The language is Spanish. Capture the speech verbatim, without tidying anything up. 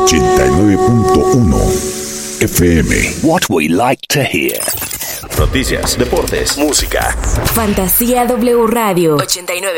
ochenta y nueve punto uno F M. What we like to hear. Noticias, deportes, música. Fantasía W Radio ochenta y nueve.